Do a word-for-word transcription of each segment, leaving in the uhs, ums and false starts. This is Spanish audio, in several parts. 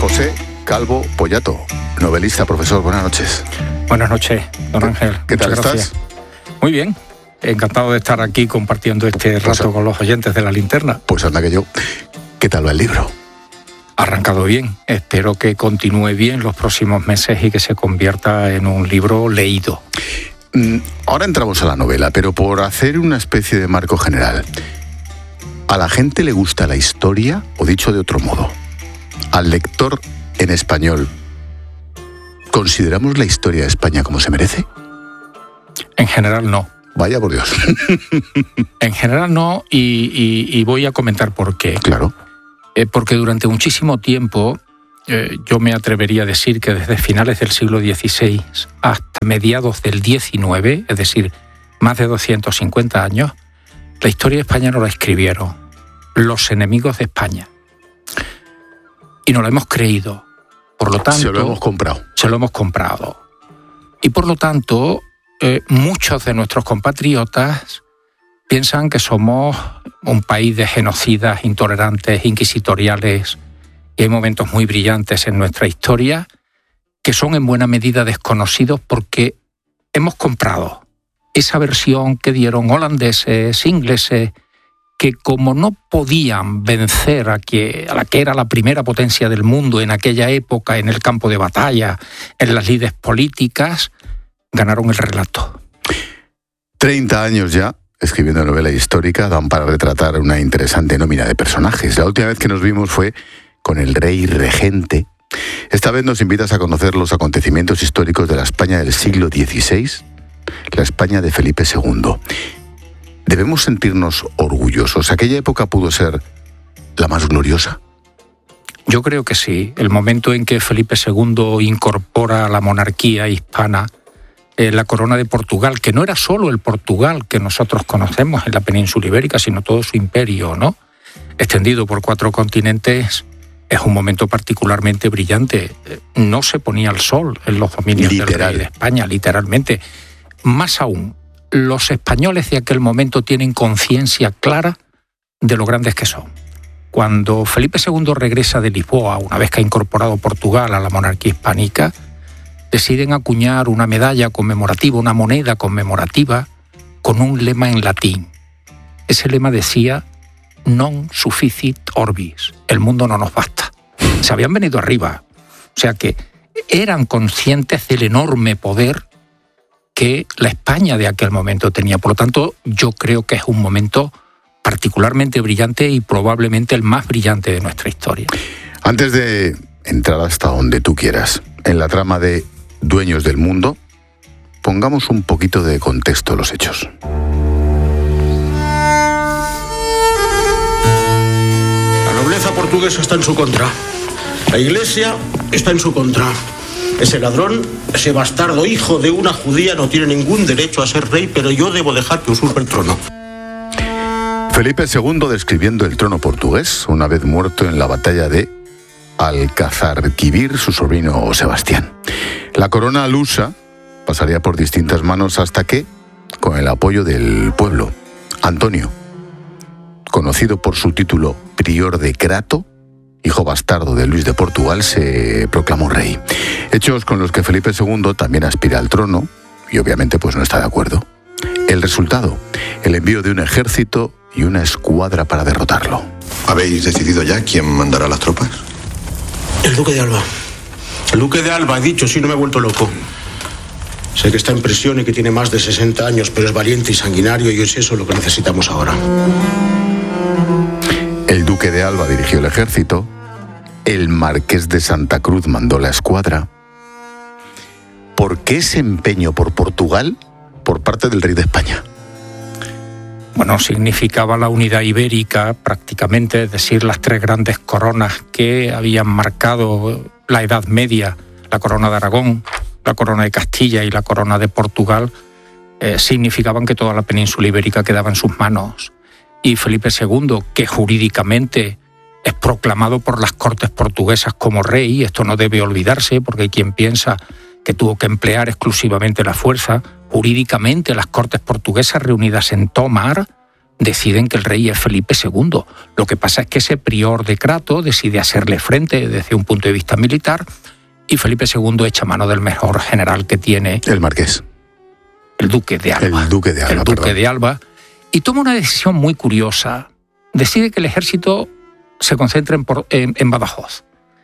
José Calvo Pollato, novelista, profesor. Buenas noches. Buenas noches, don Ángel. ¿Qué tal Muchas estás? Gracias. Muy bien. Encantado de estar aquí compartiendo este rato pues, con los oyentes de La Linterna. Pues anda que yo. ¿Qué tal va el libro? Ha arrancado bien. Espero que continúe bien los próximos meses y que se convierta en un libro leído. Ahora entramos a la novela, pero por hacer una especie de marco general. ¿A la gente le gusta la historia? O dicho de otro modo, al lector en español, ¿consideramos la historia de España como se merece? En general no. Vaya por Dios. En general no, y, y, y voy a comentar por qué. Claro. Eh, porque durante muchísimo tiempo, eh, yo me atrevería a decir que desde finales del siglo dieciséis hasta mediados del diecinueve, es decir, más de doscientos cincuenta años, la historia de España no la escribieron los enemigos de España. Y no lo hemos creído. Por lo tanto, se lo hemos comprado. Se lo hemos comprado. Y por lo tanto, eh, muchos de nuestros compatriotas piensan que somos un país de genocidas, intolerantes, inquisitoriales, y hay momentos muy brillantes en nuestra historia que son en buena medida desconocidos porque hemos comprado esa versión que dieron holandeses, ingleses, que como no podían vencer a, que, a la que era la primera potencia del mundo en aquella época, en el campo de batalla, en las lides políticas, ganaron el relato. Treinta años ya escribiendo novela histórica dan para retratar una interesante nómina de personajes. La última vez que nos vimos fue con el rey regente. Esta vez nos invitas a conocer los acontecimientos históricos de la España del siglo dieciséis, la España de Felipe segundo. ¿Debemos sentirnos orgullosos? ¿Aquella época pudo ser la más gloriosa? Yo creo que sí. El momento en que Felipe segundo incorpora a la monarquía hispana eh, la corona de Portugal, que no era solo el Portugal que nosotros conocemos en la península ibérica, sino todo su imperio, ¿no?, extendido por cuatro continentes, es un momento particularmente brillante. No se ponía el sol en los dominios Literal. del rey de España, literalmente. Más aún, los españoles de aquel momento tienen conciencia clara de lo grandes que son. Cuando Felipe segundo regresa de Lisboa, una vez que ha incorporado Portugal a la monarquía hispánica, deciden acuñar una medalla conmemorativa, una moneda conmemorativa, con un lema en latín. Ese lema decía: non sufficit orbis, el mundo no nos basta. Se habían venido arriba, o sea que eran conscientes del enorme poder que la España de aquel momento tenía. Por lo tanto, yo creo que es un momento particularmente brillante y probablemente el más brillante de nuestra historia. Antes de entrar hasta donde tú quieras, en la trama de Dueños del Mundo, pongamos un poquito de contexto a los hechos. La nobleza portuguesa está en su contra. La Iglesia está en su contra. Ese ladrón, ese bastardo hijo de una judía no tiene ningún derecho a ser rey, pero yo debo dejar que usurpe el trono. Felipe segundo describiendo el trono portugués, una vez muerto en la batalla de Alcazarquivir, su sobrino Sebastián. La corona lusa pasaría por distintas manos hasta que, con el apoyo del pueblo, Antonio, conocido por su título prior de Crato, hijo bastardo de Luis de Portugal, se proclamó rey. Hechos con los que Felipe segundo también aspira al trono y obviamente pues no está de acuerdo. El resultado, el envío de un ejército y una escuadra para derrotarlo. ¿Habéis decidido ya quién mandará las tropas? El duque de Alba. El duque de Alba, he dicho, sí, no me he vuelto loco. Sé que está en prisión y que tiene más de sesenta años, pero es valiente y sanguinario y es eso lo que necesitamos ahora. El duque de Alba dirigió el ejército, el marqués de Santa Cruz mandó la escuadra. ¿Por qué ese empeño por Portugal por parte del rey de España? Bueno, significaba la unidad ibérica prácticamente, es decir, las tres grandes coronas que habían marcado la Edad Media, la corona de Aragón, la corona de Castilla y la corona de Portugal, eh, significaban que toda la península ibérica quedaba en sus manos. Y Felipe segundo, que jurídicamente es proclamado por las Cortes portuguesas como rey, esto no debe olvidarse porque hay quien piensa que tuvo que emplear exclusivamente la fuerza, jurídicamente las Cortes portuguesas reunidas en Tomar deciden que el rey es Felipe segundo. Lo que pasa es que ese prior de Crato decide hacerle frente desde un punto de vista militar y Felipe segundo echa mano del mejor general que tiene. El marqués. El duque de Alba. El duque de Alba, El duque perdón. de Alba. Y toma una decisión muy curiosa. Decide que el ejército se concentre en, en, en Badajoz.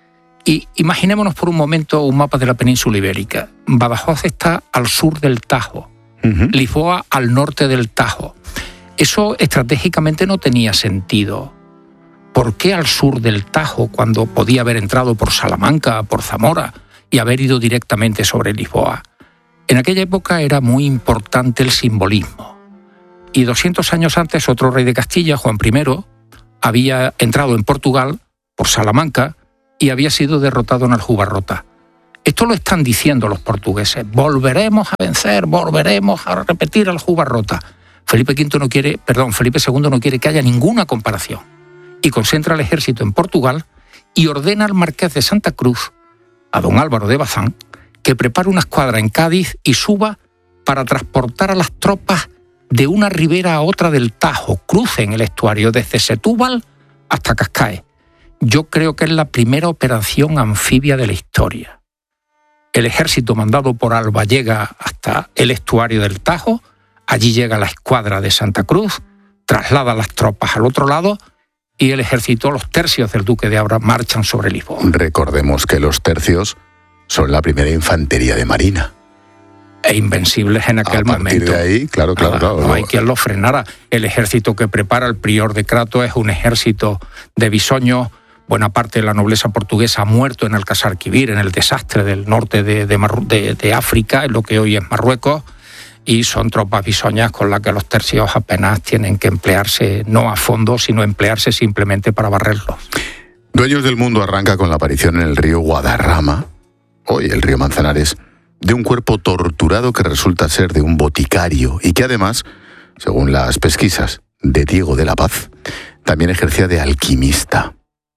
Y imaginémonos por un momento un mapa de la península ibérica. Badajoz está al sur del Tajo. Uh-huh. Lisboa al norte del Tajo. Eso estratégicamente no tenía sentido. ¿Por qué al sur del Tajo cuando podía haber entrado por Salamanca, por Zamora y haber ido directamente sobre Lisboa? En aquella época era muy importante el simbolismo. Y doscientos años antes otro rey de Castilla, Juan primero, había entrado en Portugal por Salamanca y había sido derrotado en Aljubarrota. Esto lo están diciendo los portugueses. Volveremos a vencer, volveremos a repetir Aljubarrota. Felipe quinto no quiere, perdón, Felipe segundo no quiere que haya ninguna comparación. Y concentra el ejército en Portugal y ordena al marqués de Santa Cruz, a don Álvaro de Bazán, que prepare una escuadra en Cádiz y suba para transportar a las tropas de una ribera a otra del Tajo, crucen el estuario desde Setúbal hasta Cascaes. Yo creo que es la primera operación anfibia de la historia. El ejército mandado por Alba llega hasta el estuario del Tajo, allí llega la escuadra de Santa Cruz, traslada las tropas al otro lado y el ejército, los tercios del duque de Alba, marchan sobre Lisboa. Recordemos que los tercios son la primera infantería de marina. E invencibles en aquel momento. A partir momento. de ahí, claro, claro, Nada, claro. No hay quien los frenara. El ejército que prepara el prior de Crato es un ejército de bisoños. Buena parte de la nobleza portuguesa ha muerto en Alcázar-Quibir, en el desastre del norte de, de, Marru- de, de África, en lo que hoy es Marruecos, y son tropas bisoñas con las que los tercios apenas tienen que emplearse, no a fondo, sino emplearse simplemente para barrerlos. Dueños del Mundo arranca con la aparición en el río Guadarrama, hoy el río Manzanares, de un cuerpo torturado que resulta ser de un boticario y que además, según las pesquisas de Diego de la Paz, también ejercía de alquimista.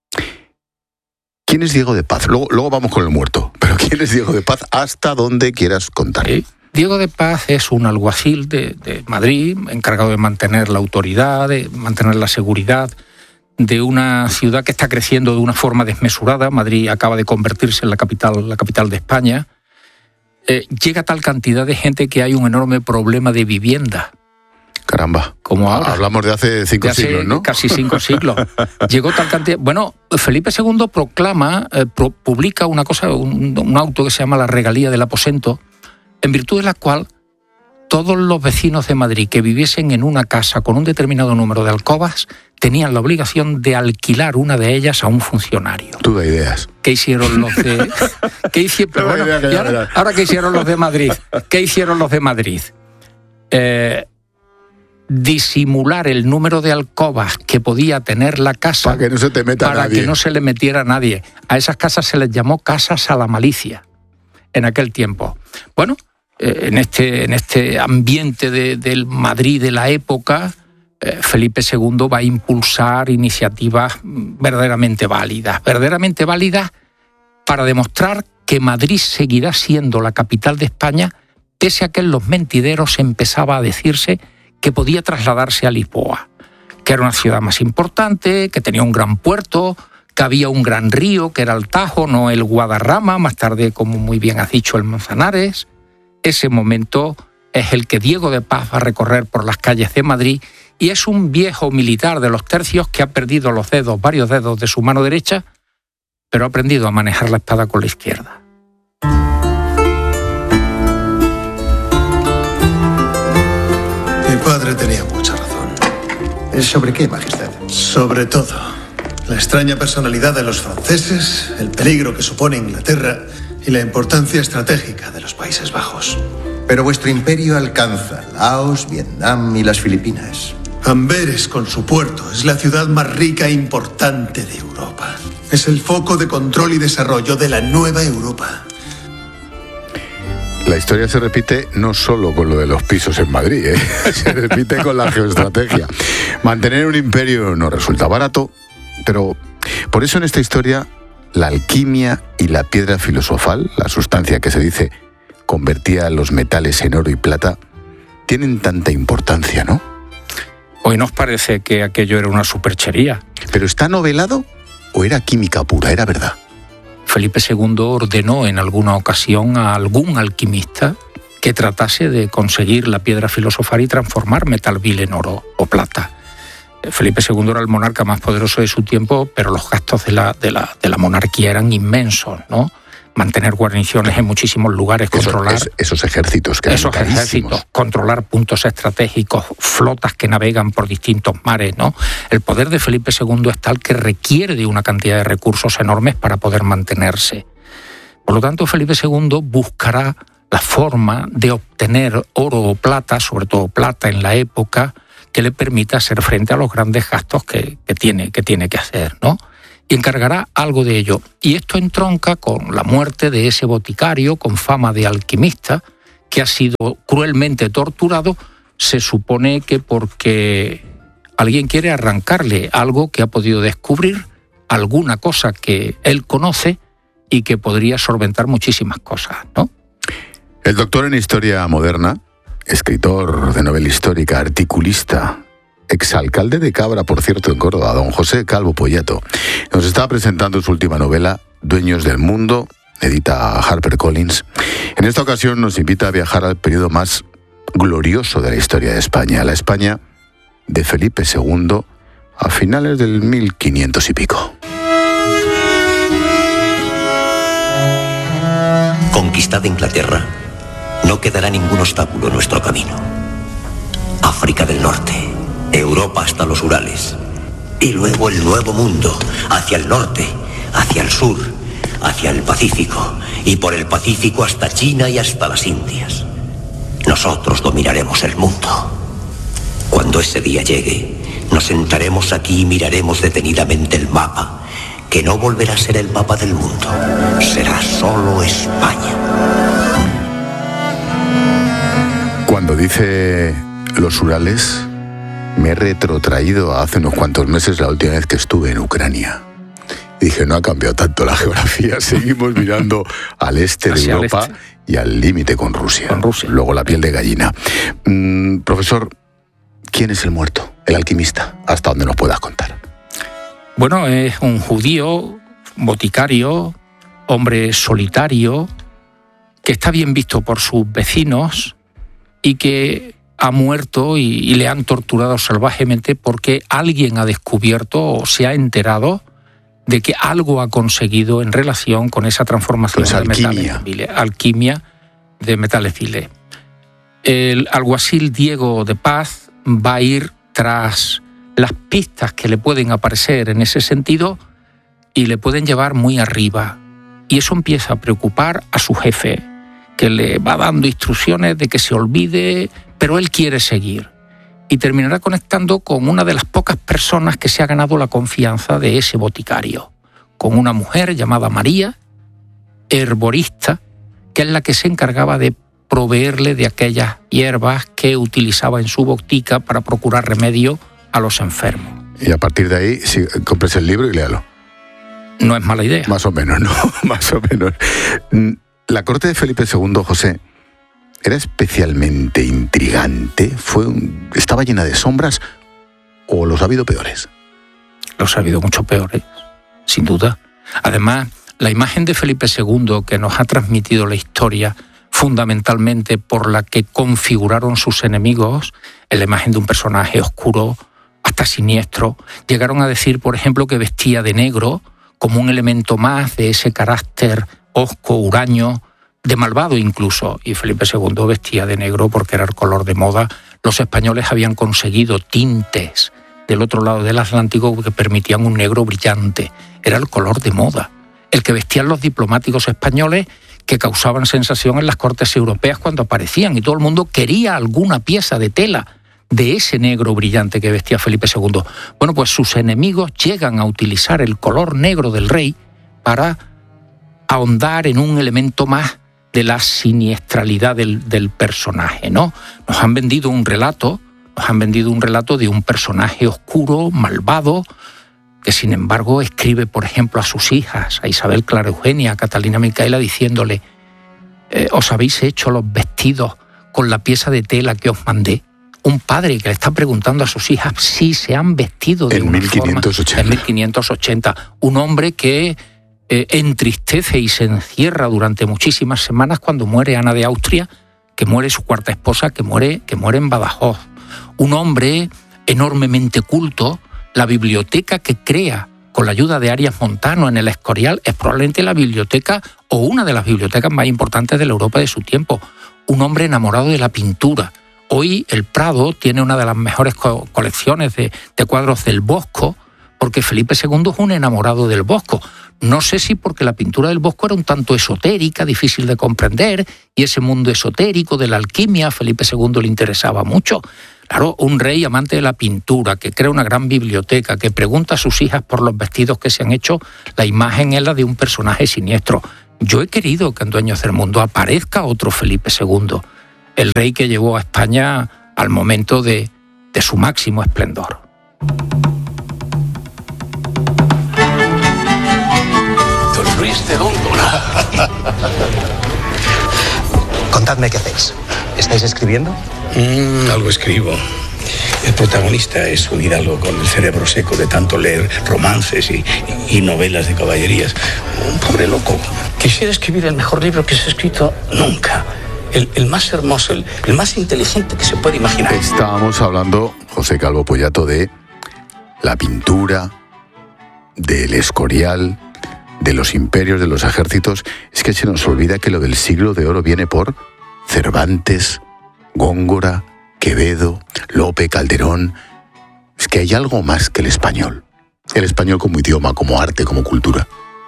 ¿Quién es Diego de Paz? Luego, luego vamos con el muerto, pero ¿quién es Diego de Paz? Hasta donde quieras contar. ¿Sí? Diego de Paz es un alguacil de, de Madrid, encargado de mantener la autoridad, de mantener la seguridad de una ciudad que está creciendo de una forma desmesurada. Madrid acaba de convertirse en la capital, la capital de España. Eh, llega tal cantidad de gente que hay un enorme problema de vivienda. Caramba. Como ahora. Hablamos de hace cinco de hace siglos, ¿no? Casi cinco siglos. Llegó tal cantidad. Bueno, Felipe segundo proclama, eh, pro, publica una cosa, un, un auto que se llama la Regalía del Aposento, en virtud de la cual todos los vecinos de Madrid que viviesen en una casa con un determinado número de alcobas tenían la obligación de alquilar una de ellas a un funcionario. Tú da ideas. ¿Qué hicieron los de ¿Qué hicieron? Pero bueno, y ahora, ahora qué hicieron los de Madrid? ¿Qué hicieron los de Madrid? Eh, disimular el número de alcobas que podía tener la casa para que no se te meta para nadie. que no se le metiera a nadie. A esas casas se les llamó casas a la malicia en aquel tiempo. Bueno, eh, en este en este ambiente de, del Madrid de la época, eh, Felipe segundo va a impulsar iniciativas verdaderamente válidas, verdaderamente válidas para demostrar que Madrid seguirá siendo la capital de España, pese a que en los mentideros empezaba a decirse que podía trasladarse a Lisboa, que era una ciudad más importante, que tenía un gran puerto, que había un gran río, que era el Tajo, no el Guadarrama, más tarde, como muy bien has dicho, el Manzanares. Ese momento es el que Diego de Paz va a recorrer por las calles de Madrid y es un viejo militar de los tercios que ha perdido los dedos, varios dedos de su mano derecha, pero ha aprendido a manejar la espada con la izquierda. Mi padre tenía mucha razón. ¿Sobre qué, Majestad? Sobre todo, la extraña personalidad de los franceses, el peligro que supone Inglaterra y la importancia estratégica de los Países Bajos. Pero vuestro imperio alcanza Laos, Vietnam y las Filipinas. Amberes, con su puerto, es la ciudad más rica e importante de Europa. Es el foco de control y desarrollo de la nueva Europa. La historia se repite no solo con lo de los pisos en Madrid, ¿eh? Se repite con la geoestrategia. Mantener un imperio no resulta barato, pero por eso en esta historia la alquimia y la piedra filosofal, la sustancia que se dice convertía los metales en oro y plata, tienen tanta importancia, ¿no? Hoy nos parece que aquello era una superchería. ¿Pero está novelado o era química pura, era verdad? Felipe segundo ordenó en alguna ocasión a algún alquimista que tratase de conseguir la piedra filosofal y transformar metal vil en oro o plata. Felipe segundo era el monarca más poderoso de su tiempo, pero los gastos de la, de la, de la monarquía eran inmensos, ¿no? Mantener guarniciones en muchísimos lugares, Eso, controlar... es, esos ejércitos que Esos eran ejércitos, controlar puntos estratégicos, flotas que navegan por distintos mares, ¿no? El poder de Felipe segundo es tal que requiere de una cantidad de recursos enormes para poder mantenerse. Por lo tanto, Felipe segundo buscará la forma de obtener oro o plata, sobre todo plata en la época, que le permita hacer frente a los grandes gastos que, que, tiene, que tiene que hacer, ¿no? Y encargará algo de ello. Y esto entronca con la muerte de ese boticario con fama de alquimista que ha sido cruelmente torturado, se supone que porque alguien quiere arrancarle algo que ha podido descubrir, alguna cosa que él conoce y que podría solventar muchísimas cosas, ¿no? El doctor en Historia Moderna, escritor de novela histórica, articulista, exalcalde de Cabra, por cierto, en Córdoba, don José Calvo Pollato, nos está presentando su última novela, Dueños del Mundo, edita HarperCollins. En esta ocasión nos invita a viajar al periodo más glorioso de la historia de España, la España de Felipe segundo, a finales del mil quinientos y pico. Conquistada Inglaterra, no quedará ningún obstáculo en nuestro camino. África del Norte, Europa hasta los Urales, y luego el Nuevo Mundo, hacia el norte, hacia el sur, hacia el Pacífico, y por el Pacífico hasta China y hasta las Indias. Nosotros dominaremos el mundo. Cuando ese día llegue, nos sentaremos aquí y miraremos detenidamente el mapa, que no volverá a ser el mapa del mundo, será solo España. Cuando dice los Urales, me he retrotraído a hace unos cuantos meses, la última vez que estuve en Ucrania. Y dije, no ha cambiado tanto la geografía, seguimos mirando al este de Hacia Europa este. Y al límite con Rusia. Con Rusia. Luego la piel de gallina. Mm, profesor, ¿quién es el muerto? El alquimista, hasta donde nos puedas contar. Bueno, es un judío, boticario, hombre solitario, que está bien visto por sus vecinos y que ha muerto y, y le han torturado salvajemente porque alguien ha descubierto o se ha enterado de que algo ha conseguido en relación con esa transformación pues de alquimia. metales viles, alquimia de metales viles. El alguacil Diego de Paz va a ir tras las pistas que le pueden aparecer en ese sentido y le pueden llevar muy arriba. Y eso empieza a preocupar a su jefe, que le va dando instrucciones de que se olvide, pero él quiere seguir. Y terminará conectando con una de las pocas personas que se ha ganado la confianza de ese boticario, con una mujer llamada María, herborista, que es la que se encargaba de proveerle de aquellas hierbas que utilizaba en su botica para procurar remedio a los enfermos. Y a partir de ahí, si compres el libro y léalo. No es mala idea. Más o menos, ¿no? Más o menos. La corte de Felipe segundo, José, ¿era especialmente intrigante? ¿Fue un, ¿Estaba llena de sombras o los ha habido peores? Los ha habido mucho peores, sin duda. Además, la imagen de Felipe segundo que nos ha transmitido la historia, fundamentalmente por la que configuraron sus enemigos, es la imagen de un personaje oscuro, hasta siniestro. Llegaron a decir, por ejemplo, que vestía de negro como un elemento más de ese carácter hosco, huraño, de malvado incluso. Y Felipe segundo vestía de negro porque era el color de moda. Los españoles habían conseguido tintes del otro lado del Atlántico que permitían un negro brillante. Era el color de moda, el que vestían los diplomáticos españoles, que causaban sensación en las cortes europeas cuando aparecían, y todo el mundo quería alguna pieza de tela de ese negro brillante que vestía Felipe segundo. Bueno, pues sus enemigos llegan a utilizar el color negro del rey para ahondar en un elemento más de la siniestralidad del, del personaje, ¿no? Nos han vendido un relato, nos han vendido un relato de un personaje oscuro, malvado, que sin embargo escribe, por ejemplo, a sus hijas, a Isabel Clara Eugenia, a Catalina Micaela, diciéndole, eh, ¿os habéis hecho los vestidos con la pieza de tela que os mandé? un padre que le está preguntando a sus hijas si se han vestido de en una mil quinientos ochenta. forma. En mil quinientos ochenta. Un hombre que eh, entristece y se encierra durante muchísimas semanas cuando muere Ana de Austria, que muere su cuarta esposa, que muere, que muere en Badajoz. Un hombre enormemente culto. La biblioteca que crea con la ayuda de Arias Montano en el Escorial es probablemente la biblioteca o una de las bibliotecas más importantes de la Europa de su tiempo. Un hombre enamorado de la pintura. Hoy el Prado tiene una de las mejores co- colecciones de, de cuadros del Bosco, porque Felipe segundo es un enamorado del Bosco. No sé si porque la pintura del Bosco era un tanto esotérica, difícil de comprender, y ese mundo esotérico de la alquimia a Felipe segundo le interesaba mucho. Claro, un rey amante de la pintura, que crea una gran biblioteca, que pregunta a sus hijas por los vestidos que se han hecho, la imagen es la de un personaje siniestro. Yo he querido que en Dueños del Mundo aparezca otro Felipe segundo, el rey que llevó a España al momento de, de su máximo esplendor. Don Luis de Góndola. Contadme qué hacéis. ¿Estáis escribiendo? Mm, algo escribo. El protagonista es un hidalgo con el cerebro seco de tanto leer romances y, y novelas de caballerías. Un pobre loco. Quisiera escribir el mejor libro que se ha escrito nunca. El, el más hermoso, el, el más inteligente que se puede imaginar. Estábamos hablando, José Calvo Pollato, de la pintura, del Escorial, de los imperios, de los ejércitos. Es que se nos olvida que lo del siglo de oro viene por Cervantes, Góngora, Quevedo, Lope, Calderón. Es que hay algo más que el español. El español como idioma, como arte, como cultura.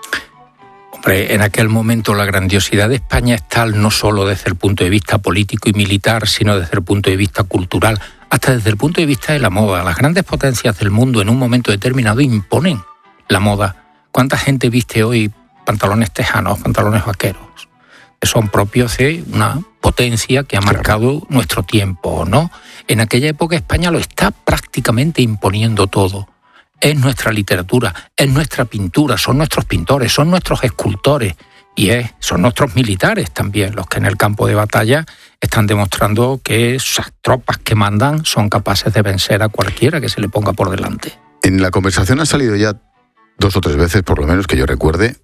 Hombre, en aquel momento la grandiosidad de España es tal no solo desde el punto de vista político y militar, sino desde el punto de vista cultural, hasta desde el punto de vista de la moda. Las grandes potencias del mundo en un momento determinado imponen la moda. ¿Cuánta gente viste hoy pantalones tejanos, pantalones vaqueros? Que son propios de una potencia que ha marcado claro. nuestro tiempo, ¿no? En aquella época España lo está prácticamente imponiendo todo. Es nuestra literatura, es nuestra pintura, son nuestros pintores, son nuestros escultores y es, son nuestros militares también, los que en el campo de batalla están demostrando que esas tropas que mandan son capaces de vencer a cualquiera que se le ponga por delante. En la conversación ha salido ya dos o tres veces, por lo menos que yo recuerde,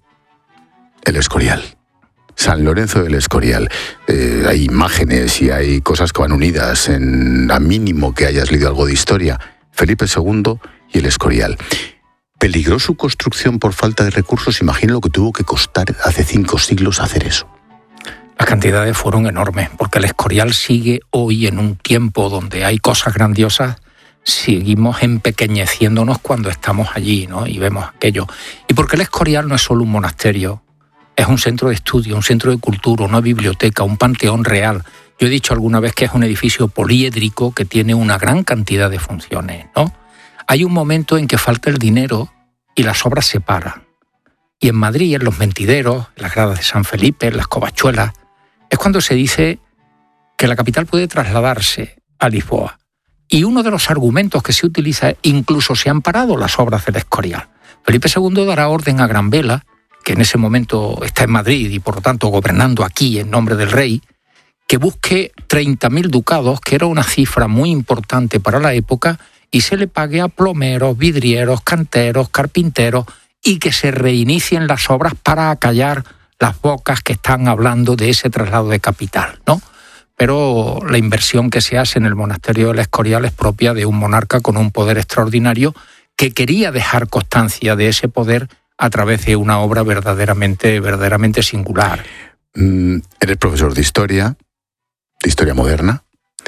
el Escorial. San Lorenzo del Escorial. Eh, hay imágenes y hay cosas que van unidas, en a mínimo que hayas leído algo de historia. Felipe segundo y el Escorial. ¿Peligró su construcción por falta de recursos? Imagino lo que tuvo que costar hace cinco siglos hacer eso. Las cantidades fueron enormes, porque el Escorial sigue hoy en un tiempo donde hay cosas grandiosas, seguimos empequeñeciéndonos cuando estamos allí, ¿no? Y vemos aquello. Y porque el Escorial no es solo un monasterio, es un centro de estudio, un centro de cultura, una biblioteca, un panteón real. Yo he dicho alguna vez que es un edificio poliédrico que tiene una gran cantidad de funciones, ¿no? Hay un momento en que falta el dinero y las obras se paran. Y en Madrid, en los Mentideros, en las gradas de San Felipe, en las Covachuelas, es cuando se dice que la capital puede trasladarse a Lisboa. Y uno de los argumentos que se utiliza es incluso se han parado las obras del Escorial. Felipe segundo dará orden a Gran Vela, que en ese momento está en Madrid y por lo tanto gobernando aquí en nombre del rey, que busque treinta mil ducados, que era una cifra muy importante para la época, y se le pague a plomeros, vidrieros, canteros, carpinteros, y que se reinicien las obras para acallar las bocas que están hablando de ese traslado de capital, ¿no? Pero la inversión que se hace en el monasterio del Escorial es propia de un monarca con un poder extraordinario que quería dejar constancia de ese poder a través de una obra verdaderamente, verdaderamente singular. Mm, eres profesor de historia, de historia moderna.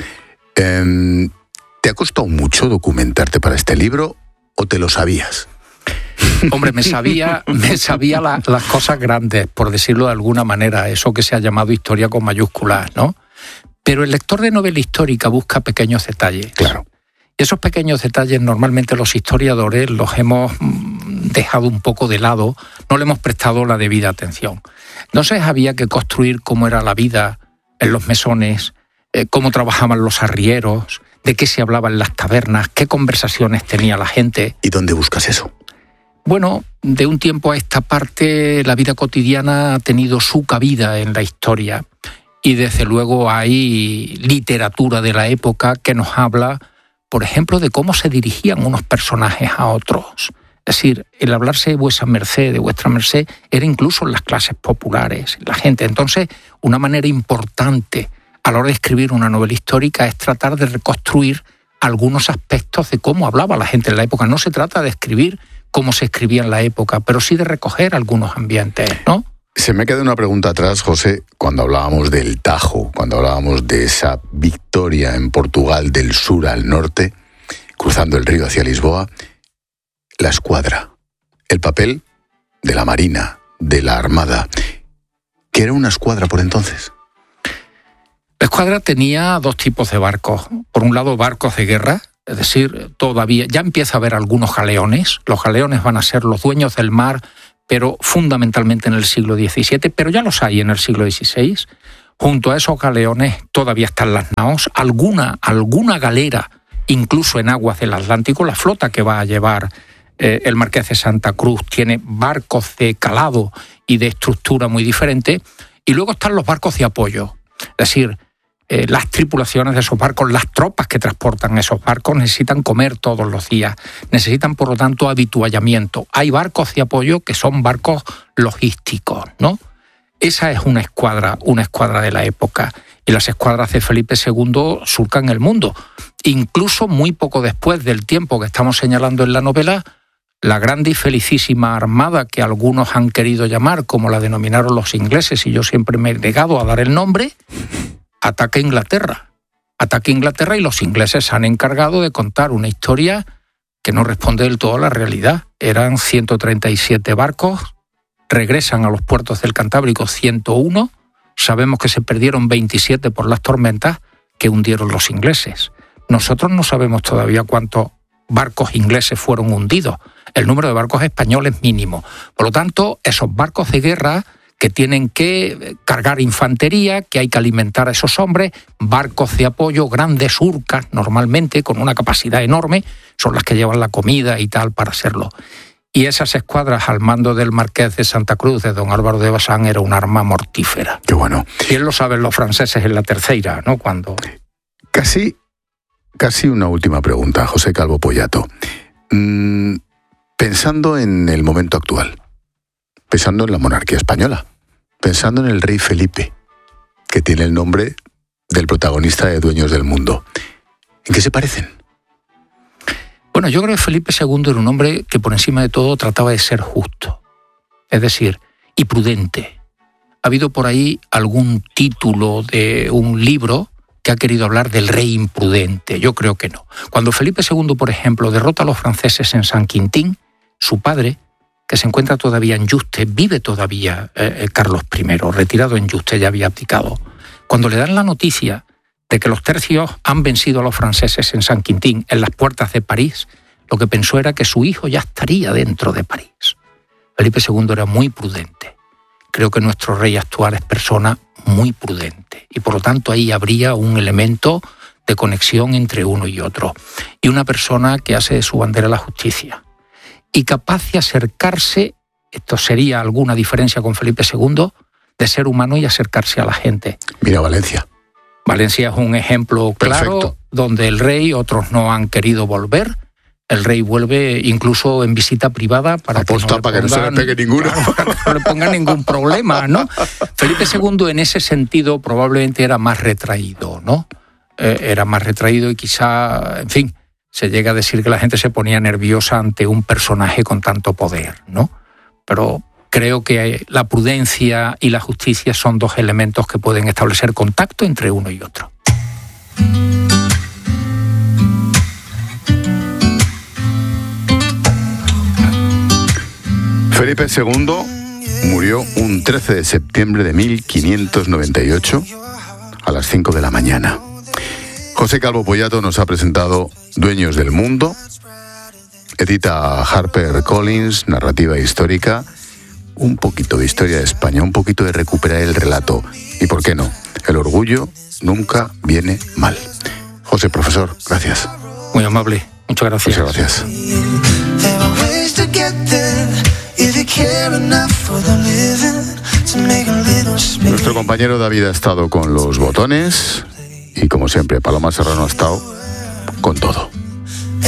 Eh, ¿Te ha costado mucho documentarte para este libro o te lo sabías? Hombre, me sabía, me sabía la, las cosas grandes, por decirlo de alguna manera, eso que se ha llamado historia con mayúsculas, ¿no? Pero el lector de novela histórica busca pequeños detalles. Claro. Y esos pequeños detalles normalmente los historiadores los hemos dejado un poco de lado, no le hemos prestado la debida atención. Entonces había que construir cómo era la vida en los mesones, eh, cómo trabajaban los arrieros, de qué se hablaba en las tabernas, qué conversaciones tenía la gente. ¿Y dónde buscas eso? Bueno, de un tiempo a esta parte la vida cotidiana ha tenido su cabida en la historia Y desde luego hay literatura de la época que nos habla, por ejemplo, de cómo se dirigían unos personajes a otros. Es decir, el hablarse de vuesa merced, de vuestra merced, era incluso en las clases populares, la gente. Entonces, una manera importante a la hora de escribir una novela histórica es tratar de reconstruir algunos aspectos de cómo hablaba la gente en la época. No se trata de escribir cómo se escribía en la época, pero sí de recoger algunos ambientes, ¿no? Se me queda una pregunta atrás, José, cuando hablábamos del Tajo, cuando hablábamos de esa victoria en Portugal del sur al norte, cruzando el río hacia Lisboa. La escuadra, el papel de la Marina, de la Armada. ¿Qué era una escuadra por entonces? La escuadra tenía dos tipos de barcos. Por un lado, barcos de guerra, es decir, todavía ya empieza a haber algunos galeones. Los galeones van a ser los dueños del mar, pero fundamentalmente en el siglo diecisiete, pero ya los hay en el siglo dieciséis. Junto a esos galeones todavía están las naos, alguna, alguna galera, incluso en aguas del Atlántico. La flota que va a llevar eh, el Marqués de Santa Cruz tiene barcos de calado y de estructura muy diferente. Y luego están los barcos de apoyo, es decir, eh, las tripulaciones de esos barcos, las tropas que transportan esos barcos necesitan comer todos los días, necesitan por lo tanto habituallamiento. Hay barcos de apoyo que son barcos logísticos, ¿no? Esa es una escuadra, una escuadra de la época. Y las escuadras de Felipe segundo surcan el mundo. Incluso muy poco después del tiempo que estamos señalando en la novela, la grande y felicísima armada que algunos han querido llamar, como la denominaron los ingleses, y yo siempre me he negado a dar el nombre, ataca Inglaterra. Ataca Inglaterra y los ingleses se han encargado de contar una historia que no responde del todo a la realidad. Eran ciento treinta y siete barcos, regresan a los puertos del Cantábrico ciento uno, sabemos que se perdieron veintisiete por las tormentas que hundieron los ingleses. Nosotros no sabemos todavía cuántos barcos ingleses fueron hundidos. El número de barcos españoles es mínimo. Por lo tanto, esos barcos de guerra que tienen que cargar infantería, que hay que alimentar a esos hombres, barcos de apoyo, grandes urcas, normalmente, con una capacidad enorme, son las que llevan la comida y tal para hacerlo. Y esas escuadras al mando del Marqués de Santa Cruz, de don Álvaro de Bazán, era un arma mortífera. Qué bueno. Bien lo saben los franceses en la tercera, ¿no? Cuando... Casi, casi una última pregunta, José Calvo Pollato. Mm, pensando en el momento actual, pensando en la monarquía española, pensando en el rey Felipe, que tiene el nombre del protagonista de Dueños del Mundo, ¿en qué se parecen? Bueno, yo creo que Felipe segundo era un hombre que por encima de todo trataba de ser justo, es decir, y prudente. Ha habido por ahí algún título de un libro que ha querido hablar del rey imprudente. Yo creo que no. Cuando Felipe segundo, por ejemplo, derrota a los franceses en San Quintín, su padre, que se encuentra todavía en Yuste, vive todavía eh, Carlos primero, retirado en Yuste, ya había abdicado. Cuando le dan la noticia de que los tercios han vencido a los franceses en San Quintín, en las puertas de París, lo que pensó era que su hijo ya estaría dentro de París. Felipe segundo era muy prudente. Creo que nuestro rey actual es persona muy prudente y por lo tanto ahí habría un elemento de conexión entre uno y otro. Y una persona que hace de su bandera la justicia y capaz de acercarse, esto sería alguna diferencia con Felipe segundo, de ser humano y acercarse a la gente. Mira Valencia. Valencia es un ejemplo claro. Perfecto. Donde el rey, otros no han querido volver. El rey vuelve incluso en visita privada para Aposta, que no le para pongan, que no se le pegue ninguno. Para que no le ponga ningún problema, ¿no? Felipe segundo en ese sentido probablemente era más retraído, ¿no? Eh, era más retraído y quizá, en fin, se llega a decir que la gente se ponía nerviosa ante un personaje con tanto poder, ¿no? Pero creo que la prudencia y la justicia son dos elementos que pueden establecer contacto entre uno y otro. Felipe segundo murió un trece de septiembre de mil quinientos noventa y ocho a las cinco de la mañana. José Calvo Pollato nos ha presentado Dueños del Mundo, edita HarperCollins, narrativa histórica, un poquito de historia de España, un poquito de recuperar el relato. Y por qué no, el orgullo nunca viene mal. José, profesor, gracias. Muy amable, muchas gracias. Muchas gracias. Nuestro compañero compañero David ha estado con los botones y, como siempre, Paloma Serrano ha estado con todo.